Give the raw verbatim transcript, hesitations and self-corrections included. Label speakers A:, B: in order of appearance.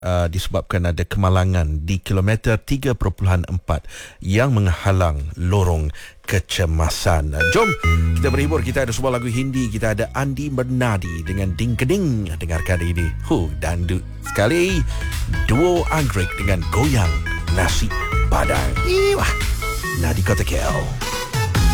A: uh, disebabkan ada kemalangan di kilometer tiga perpuluhan empat yang menghalang lorong kecemasan. Uh, jom kita berhibur. Kita ada sebuah lagu Hindi. Kita ada Andi Bernadi dengan Ding Keding. Dengarkan ini. Huh, dangdut sekali. Duo Anggrek dengan Goyang Nasi Padang. Iwah. Nadi Kota K L.